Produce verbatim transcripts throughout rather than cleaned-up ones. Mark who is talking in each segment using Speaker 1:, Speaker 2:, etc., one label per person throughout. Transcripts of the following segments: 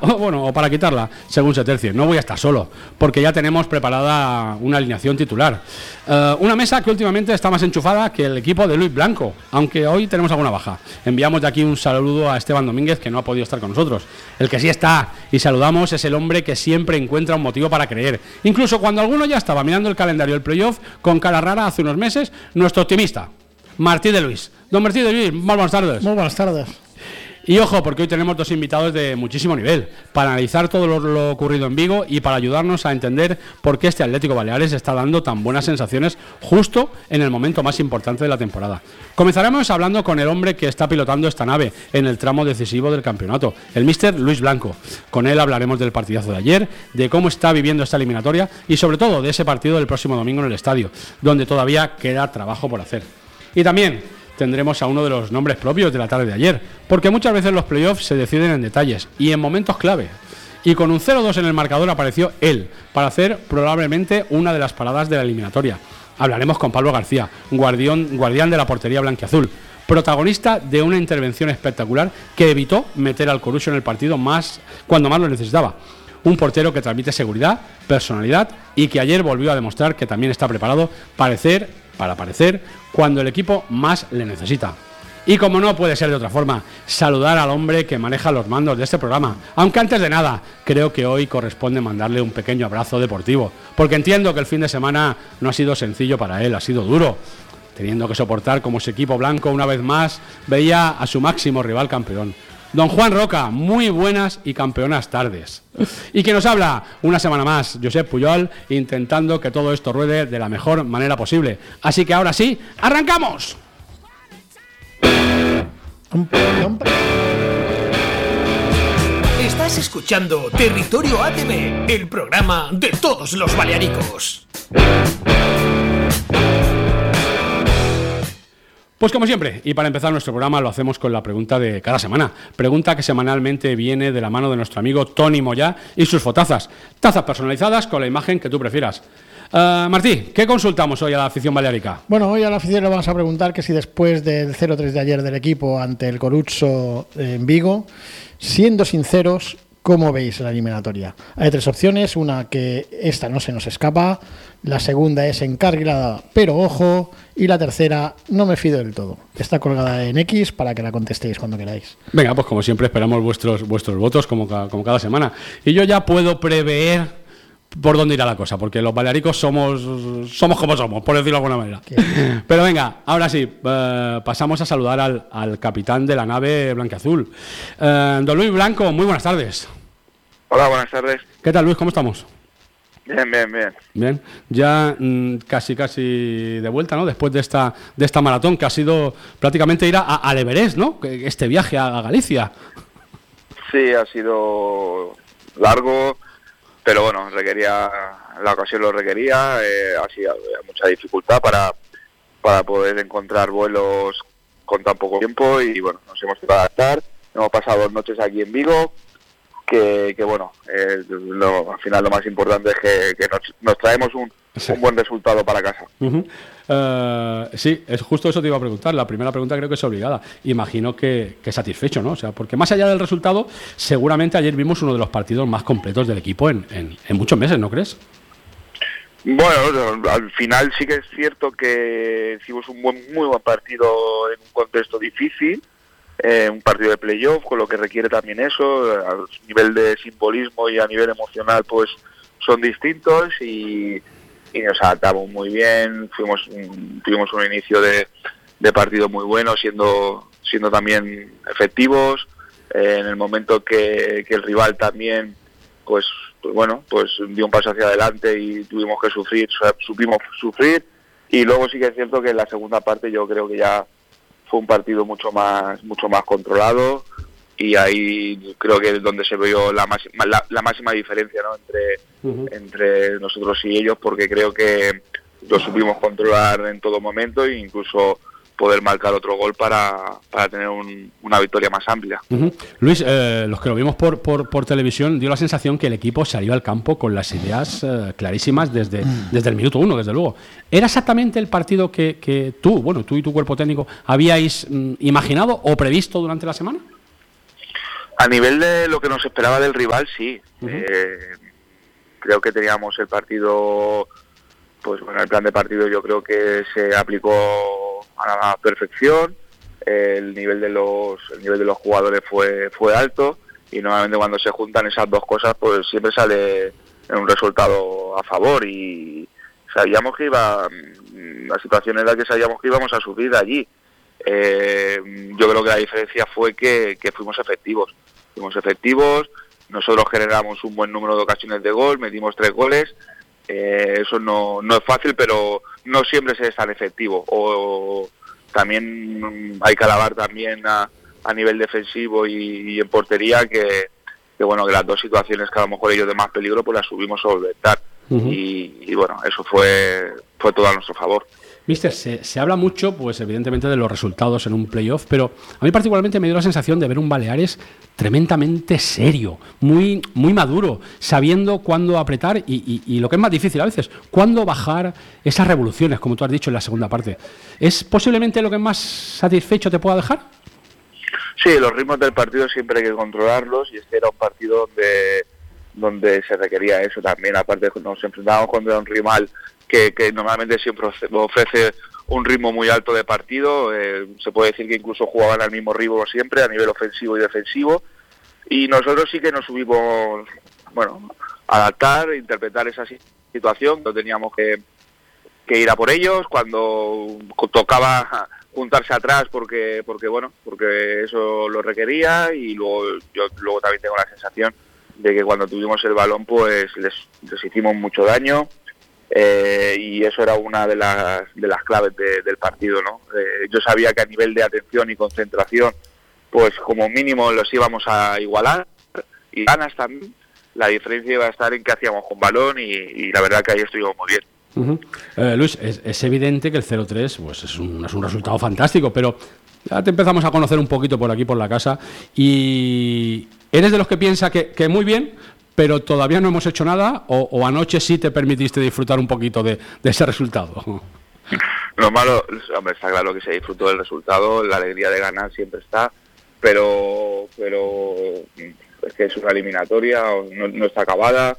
Speaker 1: o bueno, o para quitarla, según se tercie. No voy a estar solo, porque ya tenemos preparada una alineación titular. Uh, una mesa que últimamente está más enchufada que el equipo de Luis Blanco, aunque hoy tenemos alguna baja. Enviamos de aquí un saludo a Esteban Domínguez, que no ha podido estar con nosotros. El que sí está, y saludamos, es el hombre que siempre encuentra un motivo para creer. Incluso cuando alguno ya estaba mirando el calendario del playoff con cara rara hace unos meses, nuestro optimista, Martí de Luis. Don Martí de Luis, muy buenas tardes.
Speaker 2: Muy buenas tardes.
Speaker 1: Y ojo, porque hoy tenemos dos invitados de muchísimo nivel para analizar todo lo, lo ocurrido en Vigo y para ayudarnos a entender por qué este Atlético Baleares está dando tan buenas sensaciones justo en el momento más importante de la temporada. Comenzaremos hablando con el hombre que está pilotando esta nave en el tramo decisivo del campeonato, el míster Luis Blanco. Con él hablaremos del partidazo de ayer, de cómo está viviendo esta eliminatoria y sobre todo de ese partido del próximo domingo en el estadio, donde todavía queda trabajo por hacer. Y también tendremos a uno de los nombres propios de la tarde de ayer, porque muchas veces los playoffs se deciden en detalles y en momentos clave. Y con un cero dos en el marcador apareció él, para hacer probablemente una de las paradas de la eliminatoria. Hablaremos con Pablo García, guardián, guardián de la portería blanquiazul, protagonista de una intervención espectacular que evitó meter al Corucho en el partido más cuando más lo necesitaba. Un portero que transmite seguridad, personalidad y que ayer volvió a demostrar que también está preparado para parecer, para aparecer cuando el equipo más le necesita. Y como no puede ser de otra forma, saludar al hombre que maneja los mandos de este programa. Aunque antes de nada, creo que hoy corresponde mandarle un pequeño abrazo deportivo, porque entiendo que el fin de semana no ha sido sencillo para él, ha sido duro, teniendo que soportar como ese equipo blanco una vez más veía a su máximo rival campeón. Don Juan Roca, muy buenas y campeonas tardes. Y que nos habla una semana más, Josep Puyol, intentando que todo esto ruede de la mejor manera posible. Así que ahora sí, ¡arrancamos!
Speaker 3: Estás escuchando Territorio A T V, el programa de todos los balearicos.
Speaker 1: Pues como siempre, y para empezar nuestro programa lo hacemos con la pregunta de cada semana. Pregunta que semanalmente viene de la mano de nuestro amigo Tony Moyá y sus fotazas. Tazas personalizadas con la imagen que tú prefieras. Uh, Martí, ¿qué consultamos hoy a la afición baleárica?
Speaker 2: Bueno, hoy a la afición le vamos a preguntar que si después del cero tres de ayer del equipo ante el Corucho en Vigo, siendo sinceros, ¿cómo veis la eliminatoria? Hay tres opciones, una que esta no se nos escapa, la segunda es encarrilada, pero ojo, y la tercera, no me fío del todo. Está colgada en X para que la contestéis cuando queráis.
Speaker 1: Venga, pues como siempre esperamos vuestros vuestros votos como, como cada semana. Y yo ya puedo prever por dónde irá la cosa, porque los balearicos somos somos como somos, por decirlo de alguna manera. Pero venga, ahora sí, eh, pasamos a saludar al, al capitán de la nave blanquiazul. Eh, don Luis Blanco, muy buenas tardes.
Speaker 4: Hola, buenas tardes.
Speaker 1: ¿Qué tal, Luis? ¿Cómo estamos?
Speaker 4: Bien, bien, bien.
Speaker 1: Bien, ya mmm, casi casi de vuelta, ¿no? Después de esta de esta maratón que ha sido prácticamente ir a, a, al Everest, ¿no? Este viaje a, a Galicia.
Speaker 4: Sí, ha sido largo, pero bueno, requería la ocasión lo requería, eh, ha sido mucha dificultad para para poder encontrar vuelos con tan poco tiempo y bueno, nos hemos tenido que adaptar. Hemos pasado dos noches aquí en Vigo. Que, que bueno, eh, lo, al final lo más importante es que, que nos, nos traemos un, sí. un buen resultado para casa.
Speaker 1: Uh-huh. uh, sí, es justo eso te iba a preguntar. La primera pregunta creo que es obligada. Imagino que, que satisfecho, ¿no? O sea, porque más allá del resultado, seguramente ayer vimos uno de los partidos más completos del equipo en, en, en muchos meses, ¿no crees?
Speaker 4: Bueno, al final sí que es cierto que hicimos un buen, muy buen partido en un contexto difícil. Eh, un partido de playoff, con lo que requiere también eso, a nivel de simbolismo y a nivel emocional pues son distintos y, y nos adaptamos muy bien, fuimos tuvimos un inicio de, de partido muy bueno, siendo siendo también efectivos, eh, en el momento que, que el rival también pues, pues bueno, pues dio un paso hacia adelante y tuvimos que sufrir, supimos sufrir y luego sí que es cierto que en la segunda parte yo creo que ya fue un partido mucho más mucho más controlado y ahí creo que es donde se vio la máxima, la, la máxima diferencia, ¿no? entre uh-huh. entre nosotros y ellos, porque creo que lo supimos controlar en todo momento e incluso poder marcar otro gol para, para tener un, una victoria más amplia.
Speaker 1: Uh-huh. Luis, eh, los que lo vimos por, por, por televisión dio la sensación que el equipo salió al campo con las ideas eh, clarísimas desde, uh-huh. desde el minuto uno, desde luego. ¿Era exactamente el partido que, que tú, bueno, tú y tu cuerpo técnico habíais mm, imaginado o previsto durante la semana?
Speaker 4: A nivel de lo que nos esperaba del rival, sí.
Speaker 1: Uh-huh.
Speaker 4: Eh, creo que teníamos el partido, pues bueno, el plan de partido yo creo que se aplicó a la perfección. El nivel de los el nivel de los jugadores fue fue alto y normalmente cuando se juntan esas dos cosas, pues siempre sale un resultado a favor y sabíamos que iba, la situación era que sabíamos que íbamos a subir de allí. Eh, yo creo que la diferencia fue que, que fuimos efectivos, fuimos efectivos, nosotros generamos un buen número de ocasiones de gol, metimos tres goles, eh, eso no, no es fácil, pero no siempre se es tan efectivo. O también hay que alabar también a, a nivel defensivo y, y en portería que, que bueno que las dos situaciones que a lo mejor ellos de más peligro pues las subimos a solventar. Uh-huh. y, y bueno, eso fue fue todo a nuestro favor.
Speaker 1: Mister, se, se habla mucho, pues evidentemente, de los resultados en un playoff, pero a mí particularmente me dio la sensación de ver un Baleares tremendamente serio, muy, muy maduro, sabiendo cuándo apretar y, y, y lo que es más difícil a veces, cuándo bajar esas revoluciones, como tú has dicho en la segunda parte. ¿Es posiblemente lo que más satisfecho te pueda dejar?
Speaker 4: Sí, los ritmos del partido siempre hay que controlarlos y este era un partido donde, donde se requería eso también. Aparte nos enfrentábamos contra un rival que, que normalmente siempre ofrece un ritmo muy alto de partido, eh, se puede decir que incluso jugaban al mismo ritmo siempre a nivel ofensivo y defensivo, y nosotros sí que nos subimos, bueno, a adaptar, interpretar esa situación, no teníamos que, que ir a por ellos, cuando tocaba juntarse atrás porque, porque bueno, porque eso lo requería, y luego yo luego también tengo la sensación de que cuando tuvimos el balón pues les, les hicimos mucho daño. Eh, y eso era una de las de las claves de, del partido, ¿no? Eh, yo sabía que a nivel de atención y concentración, pues como mínimo los íbamos a igualar, y ganas también. La diferencia iba a estar en qué hacíamos con balón y, y la verdad que ahí estuvimos muy bien.
Speaker 1: Uh-huh. eh, Luis, es, es evidente que el cero tres pues es un, es un resultado fantástico, pero ya te empezamos a conocer un poquito por aquí, por la casa, y eres de los que piensa que, que muy bien, pero todavía no hemos hecho nada, o, o anoche sí te permitiste disfrutar un poquito de, de ese resultado.
Speaker 4: Lo malo, hombre, está claro que se disfrutó del resultado, la alegría de ganar siempre está, pero pero es que es una eliminatoria, no, no está acabada,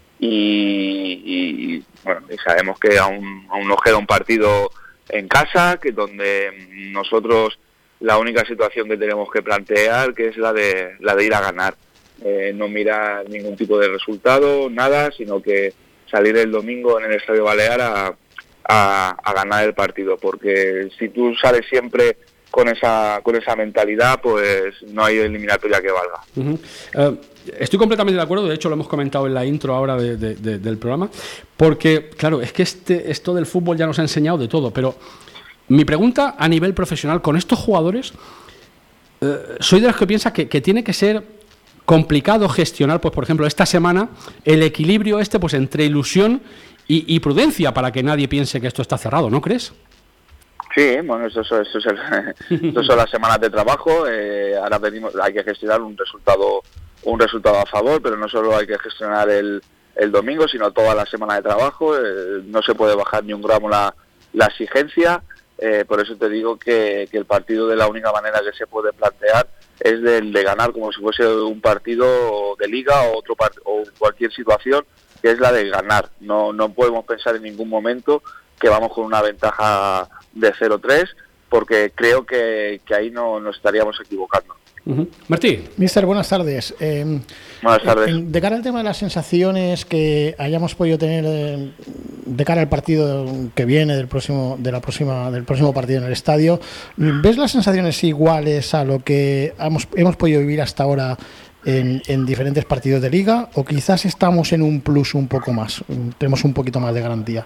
Speaker 4: y, y bueno, y sabemos que aún, aún nos queda un partido en casa, que donde nosotros la única situación que tenemos que plantear, que es la de la de ir a ganar. Eh, no mirar ningún tipo de resultado, nada, sino que salir el domingo en el Estadio Balear a, a, a ganar el partido, porque si tú sales siempre con esa con esa mentalidad, pues no hay eliminatoria que valga.
Speaker 1: Uh-huh. Uh, estoy completamente de acuerdo, de hecho lo hemos comentado en la intro ahora de, de, de, del programa, porque claro, es que este esto del fútbol ya nos ha enseñado de todo, pero mi pregunta a nivel profesional, con estos jugadores, uh, soy de los que piensa que, que tiene que ser complicado gestionar, pues por ejemplo, esta semana, el equilibrio este pues entre ilusión y, y prudencia, para que nadie piense que esto está cerrado, ¿no crees?
Speaker 4: Sí, bueno, eso, eso, eso, es el, eso son las semanas de trabajo, eh, ahora venimos, hay que gestionar un resultado un resultado a favor, pero no solo hay que gestionar el, el domingo, sino toda la semana de trabajo, eh, no se puede bajar ni un gramo la, la exigencia, eh, por eso te digo que, que el partido de la única manera que se puede plantear es del de ganar como si fuese un partido de liga o otro part- o cualquier situación, que es la de ganar. No no podemos pensar en ningún momento que vamos con una ventaja de cero tres, porque creo que, que ahí no nos estaríamos equivocando.
Speaker 1: Uh-huh. Martí.
Speaker 2: Mister, buenas tardes. Eh,
Speaker 4: buenas tardes.
Speaker 2: Eh, de cara al tema de las sensaciones que hayamos podido tener de, de cara al partido que viene del próximo de la próxima del próximo partido en el estadio, ¿ves las sensaciones iguales a lo que hemos, hemos podido vivir hasta ahora en, en diferentes partidos de liga, o quizás estamos en un plus un poco más, tenemos un poquito más de garantía?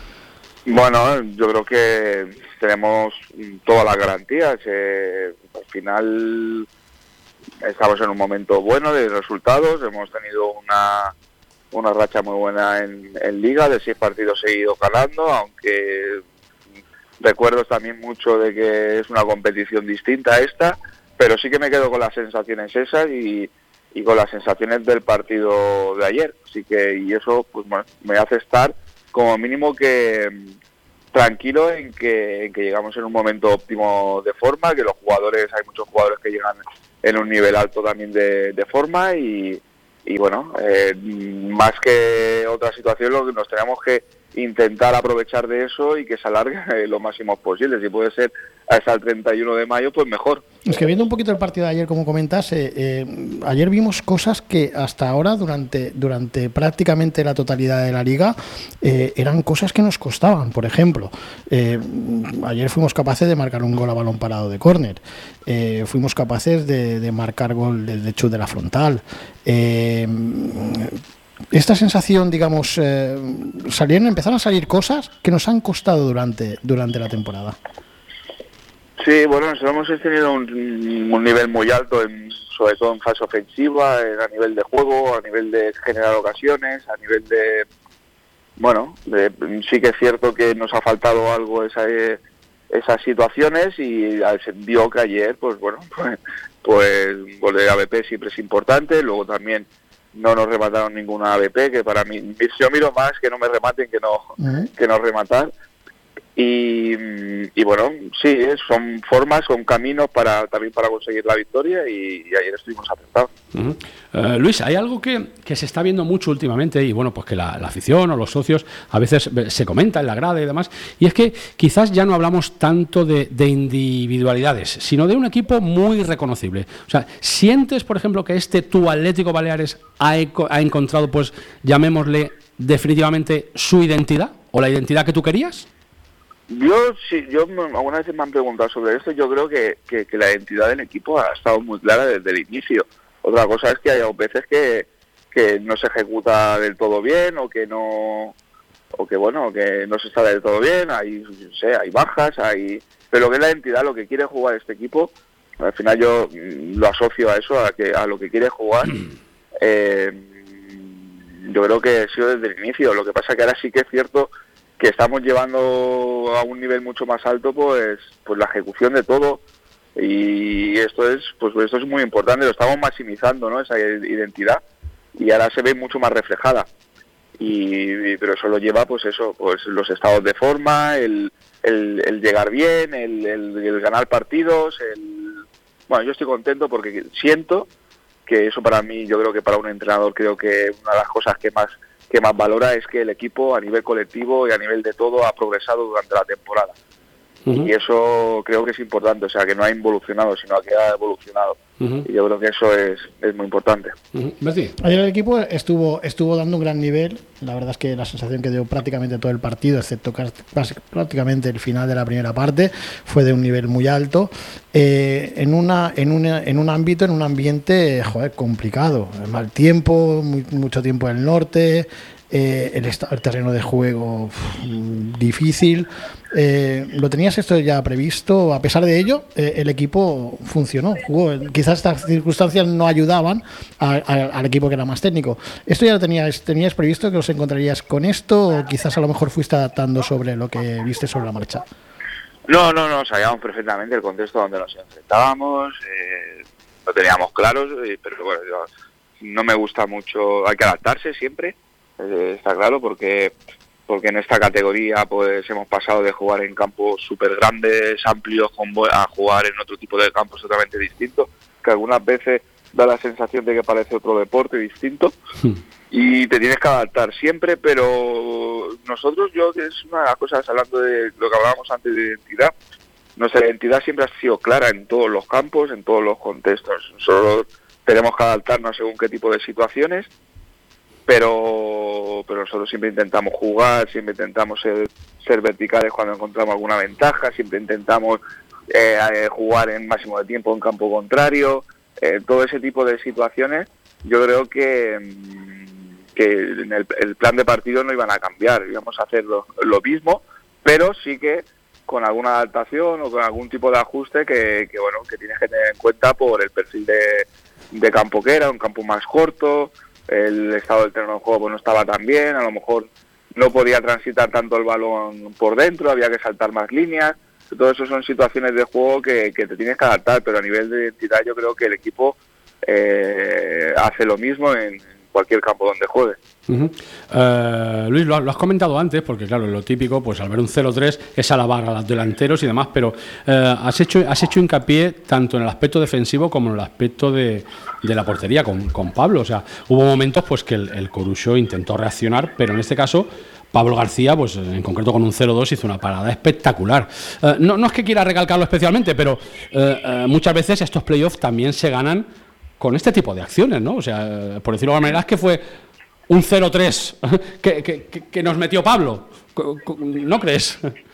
Speaker 4: Bueno, yo creo que tenemos todas las garantías. Eh, al final estamos en un momento bueno de resultados, hemos tenido una una racha muy buena en, en Liga, de seis partidos seguidos ganando, aunque recuerdo también mucho de que es una competición distinta a esta, pero sí que me quedo con las sensaciones esas y, y con las sensaciones del partido de ayer, así que y eso pues bueno, me hace estar como mínimo que tranquilo en que, en que llegamos en un momento óptimo de forma, que los jugadores, hay muchos jugadores que llegan en un nivel alto también de, de forma y, y bueno, eh, más que otra situación, lo que nos tenemos que intentar aprovechar de eso y que se alargue eh, lo máximo posible. Si puede ser hasta el treinta y uno de mayo, pues mejor.
Speaker 2: Es que viendo un poquito el partido de ayer, como comentas, eh, eh, ayer vimos cosas que hasta ahora, durante, durante prácticamente la totalidad de la liga, eh, eran cosas que nos costaban. Por ejemplo, eh, ayer fuimos capaces de marcar un gol a balón parado de córner, eh, fuimos capaces de, de marcar gol de, de chut de la frontal. Eh, esta sensación, digamos, eh, salieron, empezaron a salir cosas que nos han costado durante, durante la temporada.
Speaker 4: Sí, bueno, nosotros hemos tenido un, un nivel muy alto, en, sobre todo en fase ofensiva, en, a nivel de juego, a nivel de generar ocasiones, a nivel de... Bueno, de, sí que es cierto que nos ha faltado algo esa, esas situaciones y se vio que ayer, pues bueno, pues, pues gol de A B P siempre es importante, luego también no nos remataron ninguna A B P, que para mí, yo miro más que no me rematen que no, uh-huh. que no rematar. Y, y bueno, sí, son formas, son caminos para también para conseguir la victoria y, y ayer estuvimos acertados.
Speaker 1: Uh-huh. Uh, Luis, hay algo que, que se está viendo mucho últimamente y bueno, pues que la, la afición o los socios a veces se comenta en la grada y demás, y es que quizás ya no hablamos tanto de, de individualidades, sino de un equipo muy reconocible. O sea, ¿sientes, por ejemplo, que este tu Atlético Baleares ha, ha encontrado, pues llamémosle definitivamente su identidad o la identidad que tú querías?
Speaker 4: Yo, sí, yo algunas veces me han preguntado sobre esto. Yo creo que, que, que la identidad del equipo ha estado muy clara desde el inicio. Otra cosa es que hay veces que, que no se ejecuta del todo bien o que no, o que bueno, que no se está del todo bien. Hay, no sé, hay bajas, hay, pero lo que es la identidad, lo que quiere jugar este equipo, al final yo lo asocio a eso, a que a lo que quiere jugar. Eh, yo creo que ha sido desde el inicio. Lo que pasa que ahora sí que es cierto que estamos llevando a un nivel mucho más alto, pues, pues la ejecución de todo, y esto es, pues esto es muy importante, lo estamos maximizando, ¿no? Esa identidad, y ahora se ve mucho más reflejada, y, pero eso lo lleva, pues eso, pues los estados de forma, el, el, el llegar bien, el, el, el ganar partidos, el, bueno, yo estoy contento porque siento que eso para mí, yo creo que para un entrenador, creo que una de las cosas que más que más valora es que el equipo a nivel colectivo y a nivel de todo ha progresado durante la temporada. Uh-huh. Y eso creo que es importante, o sea, que no ha involucionado, sino que ha evolucionado. Uh-huh. Y yo creo que eso es, es muy importante.
Speaker 2: Uh-huh. Ayer el equipo estuvo estuvo dando un gran nivel. La verdad es que la sensación que dio prácticamente todo el partido, excepto casi, prácticamente el final de la primera parte, fue de un nivel muy alto. Eh, en, una, en, una, en un ámbito, en un ambiente, joder, complicado. Mal tiempo, muy, mucho tiempo en el norte, eh, el, el terreno de juego uf, difícil. Eh, ¿Lo tenías esto ya previsto? A pesar de ello, eh, el equipo funcionó, jugó. Quizás estas circunstancias no ayudaban a, a, al equipo que era más técnico. ¿Esto ya lo tenías, tenías previsto que os encontrarías con esto o quizás a lo mejor fuiste adaptando sobre lo que viste sobre la marcha?
Speaker 4: No, no, no, sabíamos perfectamente el contexto donde nos enfrentábamos, eh, lo teníamos claro, eh, pero bueno, yo, no me gusta mucho, hay que adaptarse siempre, eh, está claro, porque... porque en esta categoría pues hemos pasado de jugar en campos súper grandes, amplios, a jugar en otro tipo de campos totalmente distintos, que algunas veces da la sensación de que parece otro deporte distinto, sí. Y te tienes que adaptar siempre, pero nosotros, yo, es una de las cosas, hablando de lo que hablábamos antes de identidad, nuestra identidad siempre ha sido clara en todos los campos, en todos los contextos. Nosotros tenemos que adaptarnos según qué tipo de situaciones, pero pero nosotros siempre intentamos jugar, siempre intentamos ser, ser verticales cuando encontramos alguna ventaja, siempre intentamos eh, eh, jugar en máximo de tiempo en campo contrario, eh, todo ese tipo de situaciones. Yo creo que, que en el, el plan de partido no iban a cambiar, íbamos a hacer lo, lo mismo, pero sí que con alguna adaptación o con algún tipo de ajuste que, que bueno, que tienes que tener en cuenta por el perfil de, de campo que era, un campo más corto. El estado del terreno de juego pues, no estaba tan bien, a lo mejor no podía transitar tanto el balón por dentro, había que saltar más líneas. Todo eso son situaciones de juego que, que te tienes que adaptar, pero a nivel de identidad yo creo que el equipo eh, hace lo mismo en, cualquier campo donde juegue.
Speaker 1: Uh-huh. Uh, Luis, lo, lo has comentado antes, porque claro, lo típico, pues al ver un cero tres es alabar a los delanteros y demás, pero uh, has hecho has hecho hincapié tanto en el aspecto defensivo como en el aspecto de, de la portería con, con Pablo. O sea, hubo momentos pues que el, el Coruso intentó reaccionar, pero en este caso Pablo García, pues en concreto con un cero dos, hizo una parada espectacular. Uh, no, no es que quiera recalcarlo especialmente, pero uh, uh, muchas veces estos playoffs también se ganan con este tipo de acciones, ¿no? O sea, por decirlo de alguna manera, es que fue un cero tres que, que, que nos metió Pablo, ¿no crees?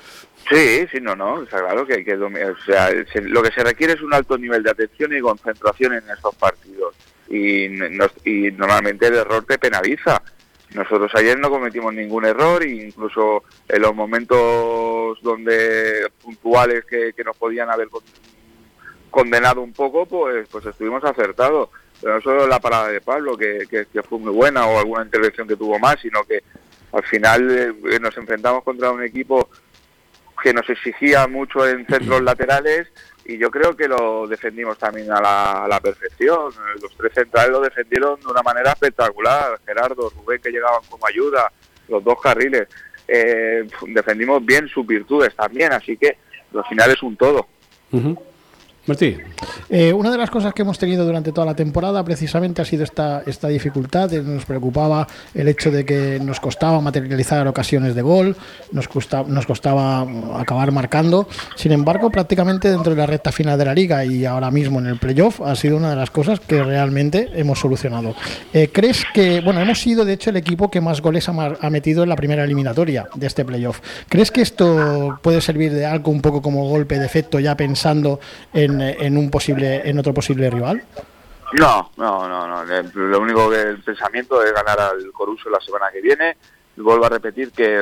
Speaker 4: Sí, sí, no, no, está claro que, que o sea, se, lo que se requiere es un alto nivel de atención y concentración en estos partidos, y, nos, y normalmente el error te penaliza. Nosotros ayer no cometimos ningún error, e incluso en los momentos donde puntuales que, que nos podían haber condenado un poco, pues, pues estuvimos acertados. Pero no solo la parada de Pablo, que, que, que fue muy buena, o alguna intervención que tuvo más, sino que al final eh, nos enfrentamos contra un equipo que nos exigía mucho en centros laterales, y yo creo que lo defendimos también a la, a la perfección. Los tres centrales lo defendieron de una manera espectacular. Gerardo, Rubén, que llegaban como ayuda, los dos carriles. Eh, defendimos bien sus virtudes también, así que al final es un todo.
Speaker 1: Uh-huh. Martí.
Speaker 2: Eh, una de las cosas que hemos tenido durante toda la temporada precisamente ha sido esta, esta dificultad. Nos preocupaba el hecho de que nos costaba materializar ocasiones de gol, nos, costa, nos costaba acabar marcando. Sin embargo, prácticamente dentro de la recta final de la Liga y ahora mismo en el playoff ha sido una de las cosas que realmente hemos solucionado. Eh, ¿Crees que, bueno, hemos sido de hecho el equipo que más goles ha, mar, ha metido en la primera eliminatoria de este playoff? ¿Crees que esto puede servir de algo un poco como golpe de efecto, ya pensando en en un posible en otro posible rival?
Speaker 4: No, no, no, no. Lo único que el pensamiento es ganar al Coruso la semana que viene. Vuelvo a repetir que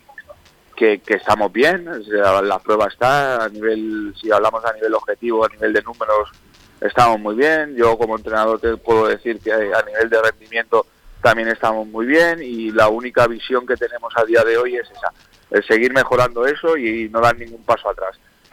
Speaker 4: que, que estamos bien. O sea, la prueba está a nivel, si hablamos a nivel objetivo, a nivel de números, estamos muy bien. Yo como entrenador te puedo decir que a nivel de rendimiento también estamos muy bien, y la única visión que tenemos a día de hoy es esa, el seguir mejorando eso y no dar ningún paso atrás.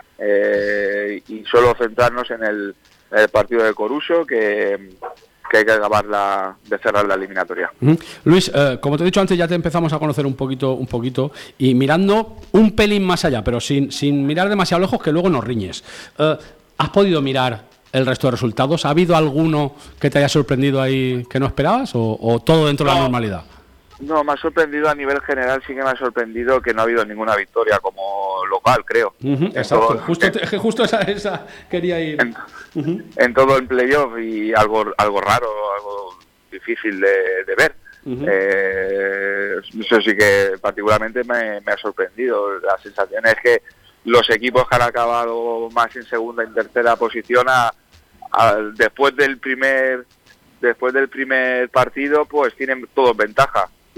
Speaker 4: Eh, y solo centrarnos en el, en el partido de Coruso, que, que hay que acabar la, de cerrar la eliminatoria.
Speaker 1: Uh-huh. Luis, eh, como te he dicho antes, ya te empezamos a conocer un poquito, un poquito, y mirando un pelín más allá, pero sin, sin mirar demasiado lejos, que luego nos riñes. Eh, ¿Has podido mirar el resto de resultados? ¿Ha habido alguno que te haya sorprendido ahí que no esperabas, o, o todo dentro no. de la normalidad?
Speaker 4: No, me ha sorprendido a nivel general, sí que me ha sorprendido que no ha habido ninguna victoria como local, creo.
Speaker 1: Uh-huh, exacto, todo, justo, en, justo esa, esa quería ir.
Speaker 4: En, uh-huh. en todo el playoff, y algo algo raro, algo difícil de, de ver. Uh-huh. Eh, eso sí que particularmente me, me ha sorprendido. La sensación es que los equipos que han acabado más en segunda y en tercera posición, a, a, después del primer después del primer partido, pues tienen todos ventaja. Y,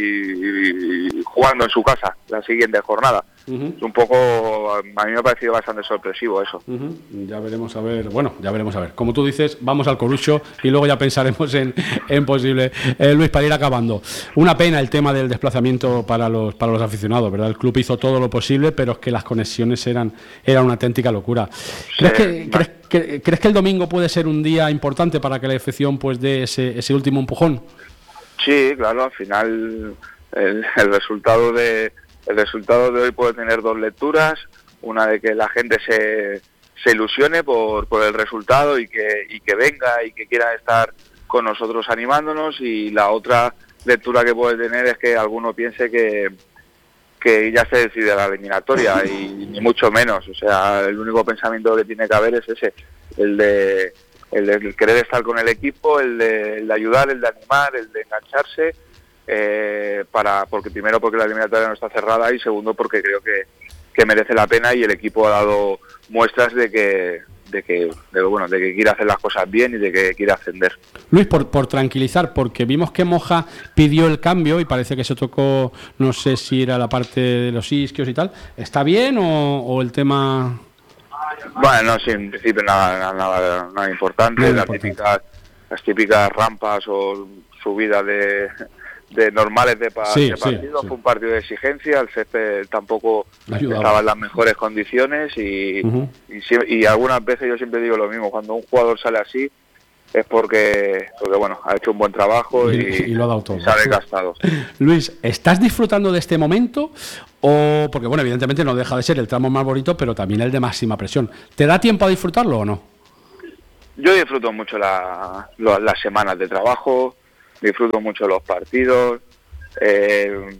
Speaker 4: y jugando en su casa la siguiente jornada. Uh-huh. Es un poco, a mí me ha parecido bastante sorpresivo eso.
Speaker 1: Uh-huh. Ya veremos a ver, bueno, ya veremos a ver. Como tú dices, vamos al Coruso y luego ya pensaremos en, en posible. Eh, Luis, para ir acabando, una pena el tema del desplazamiento para los para los aficionados, ¿verdad? El club hizo todo lo posible, pero es que las conexiones eran eran una auténtica locura. ¿Crees, sí, que, ¿crees, que, ¿Crees que el domingo puede ser un día importante para que la afición pues dé ese, ese último empujón?
Speaker 4: Sí, claro, al final el, el resultado de el resultado de hoy puede tener dos lecturas, una de que la gente se, se ilusione por, por el resultado y que y que venga y que quiera estar con nosotros animándonos, y la otra lectura que puede tener es que alguno piense que que ya se decide la eliminatoria, y ni mucho menos. O sea, el único pensamiento que tiene que haber es ese, el de el de querer estar con el equipo, el de, el de ayudar, el de animar, el de engancharse, eh, para porque primero porque la eliminatoria no está cerrada, y segundo porque creo que, que merece la pena, y el equipo ha dado muestras de que de que de, bueno de que quiere hacer las cosas bien y de que quiere ascender.
Speaker 1: Luis, por, por tranquilizar, porque vimos que Moja pidió el cambio y parece que se tocó, no sé si era la parte de los isquios y tal, ¿está bien o, o el tema...?
Speaker 4: Bueno, no, sí, en principio nada, nada, nada importante. Nada las, importante. Típicas, las típicas rampas o subidas de, de normales de, pa, sí, de partido. Sí, sí. Fue un partido de exigencia, el césped tampoco estaba en las mejores condiciones, y, uh-huh. y, y algunas veces yo siempre digo lo mismo: cuando un jugador sale así, es porque, porque bueno, ha hecho un buen trabajo y,
Speaker 1: y, y lo ha dado todo.
Speaker 4: Se ha desgastado.
Speaker 1: Luis, ¿estás disfrutando de este momento? O porque, bueno, evidentemente no deja de ser el tramo más bonito, pero también el de máxima presión. ¿Te da tiempo a disfrutarlo o no?
Speaker 4: Yo disfruto mucho la, lo, las semanas de trabajo, disfruto mucho los partidos, eh,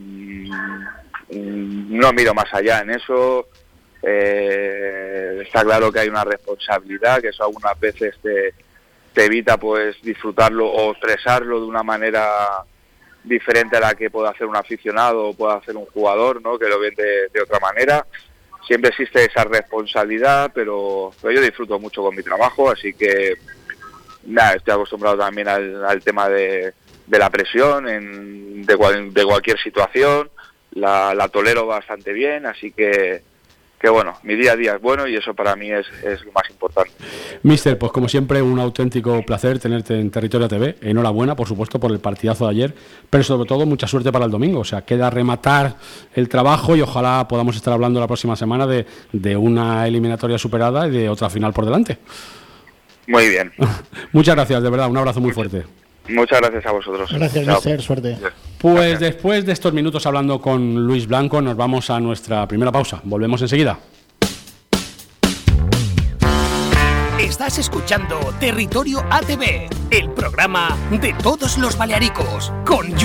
Speaker 4: no miro más allá en eso. Eh, está claro que hay una responsabilidad, que eso algunas veces te, te evita pues disfrutarlo o expresarlo de una manera diferente a la que puede hacer un aficionado o puede hacer un jugador, ¿no? Que lo ven de, de otra manera. Siempre existe esa responsabilidad, pero, pero yo disfruto mucho con mi trabajo, así que nada, estoy acostumbrado también al, al tema de, de la presión en, de, cual, de cualquier situación, la, la tolero bastante bien, así que que bueno, mi día a día es bueno y eso para mí es, es lo más importante.
Speaker 1: Mister, pues como siempre un auténtico placer tenerte en Territorio A T V. Enhorabuena, por supuesto, por el partidazo de ayer, pero sobre todo mucha suerte para el domingo. O sea, queda rematar el trabajo y ojalá podamos estar hablando la próxima semana de, de una eliminatoria superada y de otra final por delante.
Speaker 4: Muy bien.
Speaker 1: Muchas gracias, de verdad, un abrazo muy fuerte.
Speaker 4: Muchas gracias a vosotros.
Speaker 2: Gracias,
Speaker 4: Chao.
Speaker 2: mister, suerte.
Speaker 1: Pues
Speaker 4: Gracias.
Speaker 1: Después de estos minutos hablando con Luis Blanco, nos vamos a nuestra primera pausa. Volvemos enseguida.
Speaker 3: Estás escuchando Territorio A T V, el programa de todos los balearicos, con